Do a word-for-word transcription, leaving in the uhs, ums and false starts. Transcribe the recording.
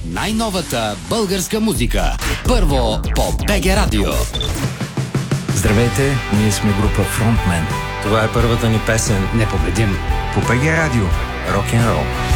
най-новата българска музика. Първо по БГ Радио. Здравейте, ние сме група Frontman. Това е първата ни песен. Непобедим. По БГ Радио. Рок-н-рол.